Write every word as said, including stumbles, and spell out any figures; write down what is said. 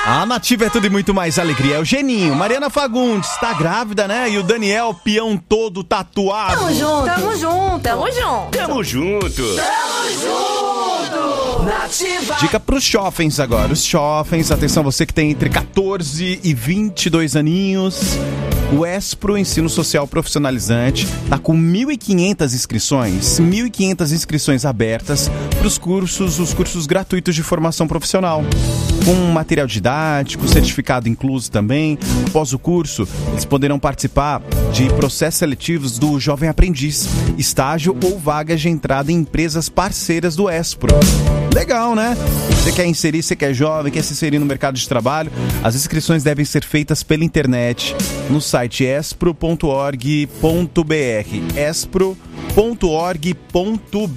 A Nativa é tudo e muito mais alegria. É o Geninho. Mariana Fagundes tá grávida, né? E o Daniel, peão todo tatuado. Tamo junto. Tamo junto. Tamo junto. Tamo junto. Tamo junto. Nativa. Dica pros jovens agora. Os jovens, atenção, você que tem entre catorze e vinte e dois aninhos. O Espro Ensino Social Profissionalizante tá com mil e quinhentas inscrições, mil e quinhentas inscrições abertas para os cursos, os cursos gratuitos de formação profissional. Com material didático, certificado incluso também. Após o curso, eles poderão participar de processos seletivos do Jovem Aprendiz, estágio ou vagas de entrada em empresas parceiras do Espro. Legal, né? Você quer inserir, você quer jovem, quer se inserir no mercado de trabalho? As inscrições devem ser feitas pela internet no site espro ponto org ponto br espro ponto org ponto br